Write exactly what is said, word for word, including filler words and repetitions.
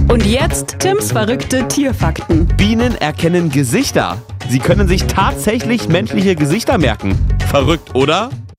Und jetzt Tims verrückte Tierfakten. Bienen erkennen Gesichter. Sie können sich tatsächlich menschliche Gesichter merken. Verrückt, oder?